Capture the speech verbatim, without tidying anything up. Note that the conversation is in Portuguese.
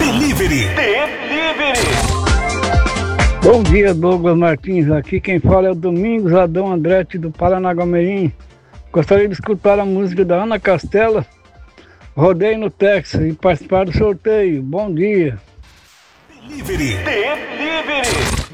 Delivery. Delivery. Bom dia, Douglas Martins. Aqui quem fala é o Domingos Adão Andretti do Paranaguamirim. Gostaria de escutar a música da Ana Castela, Rodeio no Texas, e participar do sorteio. Bom dia. Delivery. Delivery.